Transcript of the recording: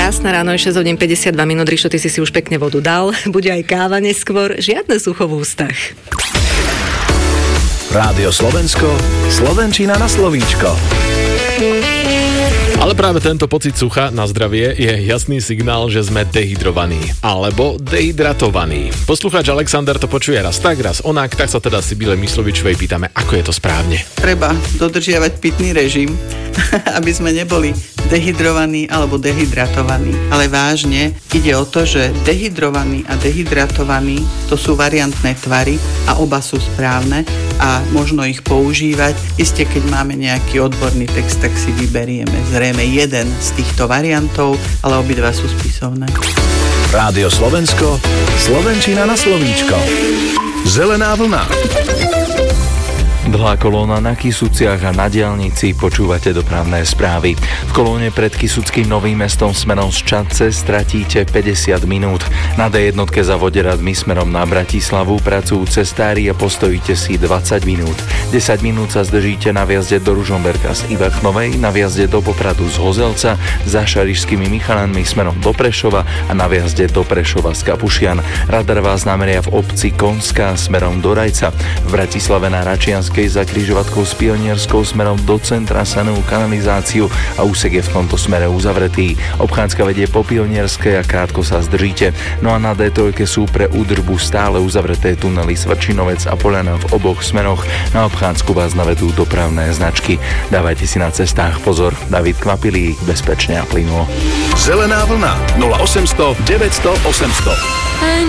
Krásne ráno, 6:52 minút. Rišo, ty si už pekne vodu dal. Bude aj káva neskôr. Žiadne sucho v ústach. Rádio Slovensko, slovenčina na slovíčko. Ale práve tento pocit sucha na zdravie je jasný signál, že sme dehydrovaní alebo dehydratovaní. Poslucháč Alexander to počuje raz tak, raz onak, tak sa teda Sibyle Myslovičovej pýtame, ako je to správne. Treba dodržiavať pitný režim, aby sme neboli dehydrovaní alebo dehydratovaní. Ale vážne ide o to, že dehydrovaní a dehydratovaní to sú variantné tvary a oba sú správne a možno ich používať. Isté, keď máme nejaký odborný text, tak si vyberieme zrejme jeden z týchto variantov, ale obidva sú spisovné. Rádio Slovensko, slovenčina na slovíčko. Zelená vlna. Dlhá kolóna na Kysuciach a na diaľnici, počúvate dopravné správy. V kolóne pred Kysuckým Novým Mestom smerom z Čadce stratíte 50 minút. Na D1 za Voderadmi smerom na Bratislavu pracujú cestári a postojíte si 20 minút. 10 minút sa zdržíte na vjazde do Ružomberka z Iverchnovej, na vjazde do Popradu z Hozelca, za Šarišskými Michalanmi smerom do Prešova a na vjazde do Prešova z Kapušian. Radar vás nameria v obci Konská smerom do Rajca. V Bratislave na Račianskej za križovatkou s Pionierskou smerom do centra sanú kanalizáciu a úsek je v tomto smere uzavretý. Obchádzka vedie po Pionierskej a krátko sa zdržíte. No a na D3 sú pre údržbu stále uzavreté tunely Svrčinovec a Poľana v oboch smeroch. Na obchádzku vás navedú dopravné značky. Dávajte si na cestách pozor. David Kvapilík, bezpečne a plynulo. Zelená vlna 0800 900 800.